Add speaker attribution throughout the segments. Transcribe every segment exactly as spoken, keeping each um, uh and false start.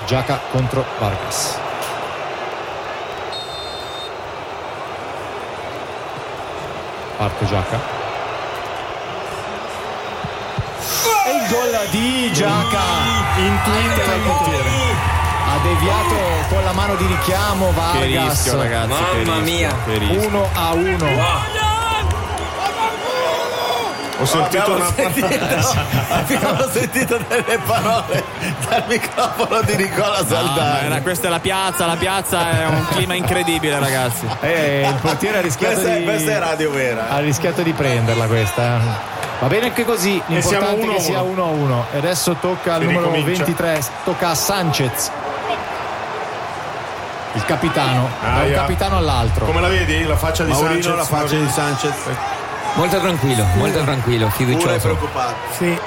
Speaker 1: Giaca contro Vargas. Parte Giaca e il gol di Giaca, intuito dal portiere, ha deviato con la mano di richiamo Vargas.
Speaker 2: Che rischio, ragazzi,
Speaker 3: mamma mia,
Speaker 1: uno a uno.
Speaker 3: Wow.
Speaker 4: Ho sentito
Speaker 5: abbiamo,
Speaker 4: una
Speaker 5: sentito, abbiamo sentito delle parole dal microfono di Nicola Saldani.
Speaker 2: No, questa è la piazza, la piazza è un clima incredibile, ragazzi.
Speaker 1: Eh, il portiere ha rischiato
Speaker 5: questa,
Speaker 1: di
Speaker 5: è, questa è radio vera.
Speaker 1: Ha rischiato di prenderla questa. Va bene anche così, l'importante è che sia uno a uno. E adesso tocca al numero ventitré, tocca a Sanchez. Il capitano,
Speaker 4: ah,
Speaker 1: da un
Speaker 4: yeah.
Speaker 1: capitano all'altro.
Speaker 4: Come la vedi? La faccia di
Speaker 5: Maurino,
Speaker 4: Sanchez.
Speaker 5: la faccia di Sanchez.
Speaker 3: Molto tranquillo, molto tranquillo, fiducioso.
Speaker 5: Pure preoccupato.
Speaker 1: Sì.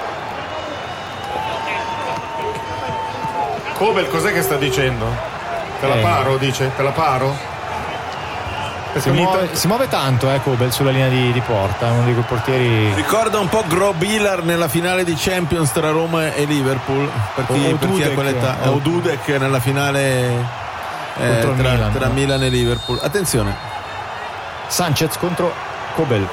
Speaker 4: Kobel cos'è che sta dicendo? Te la
Speaker 1: Eh.
Speaker 4: paro, dice? Te la paro? È
Speaker 1: Si
Speaker 4: finita?
Speaker 1: muove, si muove tanto eh, Kobel sulla linea di, di porta, è uno di quei portieri.
Speaker 5: Ricorda un po' Grobilar nella finale di Champions tra Roma e Liverpool, per chi,
Speaker 1: O
Speaker 5: per chi ha
Speaker 1: Dudek.
Speaker 5: quell'età. O Dudek nella finale eh,
Speaker 1: Contro il
Speaker 5: tra,
Speaker 1: Milan.
Speaker 5: tra Milan e Liverpool. Attenzione.
Speaker 1: Sanchez contro Kobel.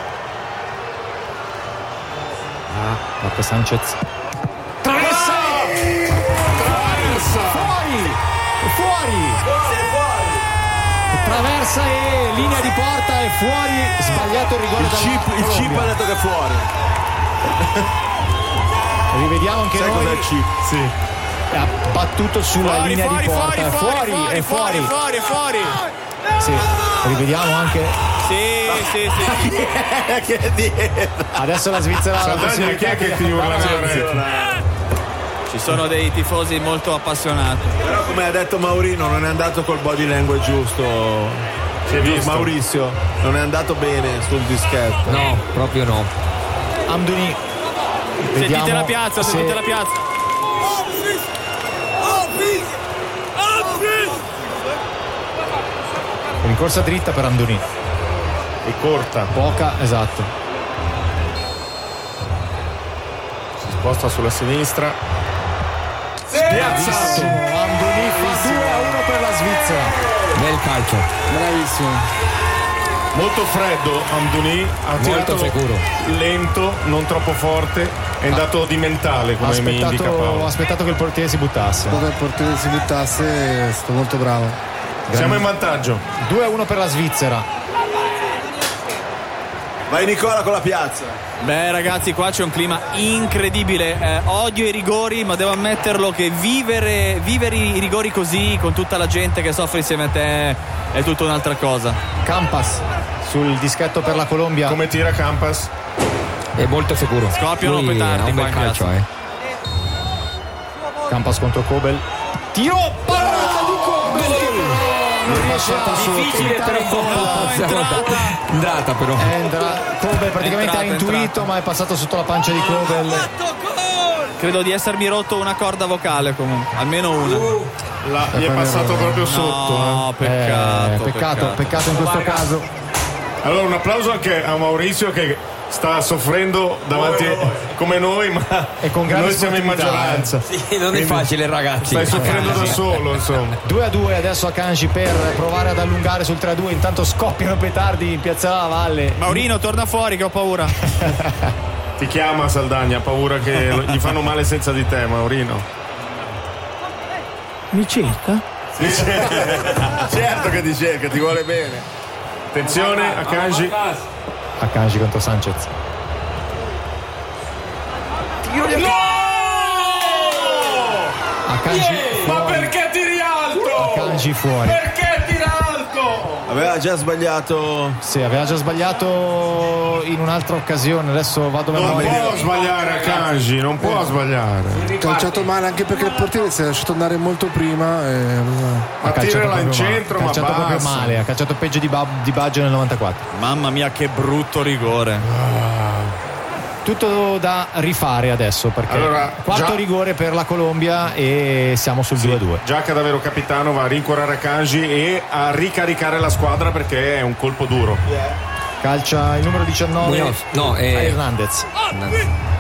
Speaker 1: Ah, parte Sanchez. Traversa! Traversa! Fuori! Fuori! Traversa e linea di porta e fuori, sbagliato il rigore
Speaker 5: Il
Speaker 1: dalla
Speaker 5: chip, il
Speaker 1: Colombia.
Speaker 5: chip ha detto che è fuori.
Speaker 1: Rivediamo anche
Speaker 5: Sai
Speaker 1: noi.
Speaker 5: cos'è il chip?
Speaker 1: Sì. Ha battuto sulla
Speaker 2: Fuori,
Speaker 1: linea
Speaker 2: fuori,
Speaker 1: di porta.
Speaker 2: fuori,
Speaker 1: è
Speaker 2: fuori,
Speaker 1: fuori,
Speaker 2: fuori,
Speaker 1: è fuori.
Speaker 2: fuori, fuori, fuori.
Speaker 1: Sì. Rivediamo anche.
Speaker 2: Sì, sì, sì.
Speaker 5: Che è dietro?
Speaker 1: Adesso la Svizzera ha la
Speaker 4: Saldagna, chi
Speaker 1: possibilità
Speaker 4: è che
Speaker 1: di-
Speaker 4: ti urla nelle orecchie?
Speaker 2: Ci sono dei tifosi molto appassionati.
Speaker 5: Però come ha detto Maurino non è andato col body language giusto.
Speaker 4: Si è visto.
Speaker 5: Maurizio non è andato bene sul dischetto.
Speaker 3: No, proprio no.
Speaker 1: Amdouni.
Speaker 2: Sentite la piazza,
Speaker 1: se-
Speaker 2: sentite la piazza.
Speaker 1: Rincorsa dritta per Amdouni.
Speaker 4: E corta.
Speaker 1: Poca, esatto.
Speaker 4: Si sposta sulla sinistra.
Speaker 1: Bravissimo. Amdouni fa due a uno per la Svizzera.
Speaker 3: Bel calcio.
Speaker 1: Bravissimo.
Speaker 4: Molto freddo Amdouni, ha tirato
Speaker 3: sicuro.
Speaker 4: lento, non troppo forte, è andato di mentale
Speaker 1: Ha
Speaker 4: come mi indica
Speaker 1: aspettato, ha
Speaker 4: Paolo.
Speaker 1: aspettato che il portiere si buttasse.
Speaker 6: Quando il portiere si buttasse è stato molto bravo.
Speaker 4: Siamo in vantaggio.
Speaker 1: due a uno per la Svizzera.
Speaker 5: Vai Nicola con la piazza.
Speaker 2: Beh ragazzi, qua c'è un clima incredibile, eh, odio i rigori, ma devo ammetterlo che vivere, vivere i rigori così con tutta la gente che soffre insieme a te è tutta un'altra cosa.
Speaker 1: Campas sul dischetto per la Colombia.
Speaker 4: Come tira Campas?
Speaker 3: È molto sicuro.
Speaker 2: Scoppiano
Speaker 3: Lui
Speaker 2: petardi
Speaker 3: ha un
Speaker 2: qua
Speaker 3: bel
Speaker 2: in
Speaker 3: calcio,
Speaker 2: piazza.
Speaker 3: eh.
Speaker 1: Campas contro Kobel. Tiro parata di Kobel. Non riesce a
Speaker 3: Difficile però Andrata però.
Speaker 1: È entra- Kobel praticamente
Speaker 2: È entrata,
Speaker 1: ha intuito,
Speaker 2: è entrata.
Speaker 1: ma è passato sotto la pancia di Kobel.
Speaker 2: Credo di essermi rotto una corda vocale comunque, almeno una.
Speaker 4: La, gli è passato proprio sotto.
Speaker 2: No,
Speaker 4: eh.
Speaker 2: peccato,
Speaker 1: Eh, peccato, peccato in questo caso.
Speaker 4: Allora un applauso anche a Maurizio che sta soffrendo davanti come noi, ma
Speaker 1: E con grande
Speaker 4: noi siamo in
Speaker 1: sportività,
Speaker 4: maggioranza.
Speaker 3: Sì, non è facile ragazzi.
Speaker 4: Stai soffrendo da solo, insomma.
Speaker 1: due a due adesso a Kanji per provare ad allungare sul tre a due. Intanto scoppiano petardi in Piazza della Valle.
Speaker 2: Maurino, torna fuori che ho paura.
Speaker 4: Ti chiama Saldagna, ha paura che gli fanno male senza di te, Maurino.
Speaker 2: Mi cerca?
Speaker 5: Certo che ti cerca, ti vuole bene.
Speaker 4: Attenzione a Kanji.
Speaker 1: A Kanji contro Sanchez. A Kanji
Speaker 4: Ma
Speaker 1: fuori.
Speaker 4: perché tiri alto?
Speaker 1: A Kanji fuori.
Speaker 4: Perché tira alto?
Speaker 5: Aveva già sbagliato.
Speaker 1: Sì, aveva già sbagliato in un'altra occasione. Adesso vado a
Speaker 4: Non
Speaker 1: memoria.
Speaker 4: può sbagliare a Kanji, non può sbagliare.
Speaker 6: Calciato male anche perché il portiere si è lasciato andare molto prima. E...
Speaker 4: Ma
Speaker 1: Ha calciato
Speaker 4: tirala in
Speaker 1: proprio male.
Speaker 4: centro,
Speaker 1: Ha
Speaker 4: ma
Speaker 1: calciato proprio
Speaker 4: basta.
Speaker 1: male. Ha calciato peggio di, ba- di Baggio nel novantaquattro.
Speaker 2: Mamma mia che brutto rigore.
Speaker 1: Tutto da rifare adesso perché
Speaker 4: Allora,
Speaker 1: quarto
Speaker 4: già-
Speaker 1: rigore per la Colombia e siamo sul due a due.
Speaker 4: Giacca davvero capitano va a rincuorare Kanji e a ricaricare la squadra perché è un colpo duro.
Speaker 1: Calcia il numero diciannove
Speaker 3: Muñoz, no, eh.
Speaker 1: a Hernandez.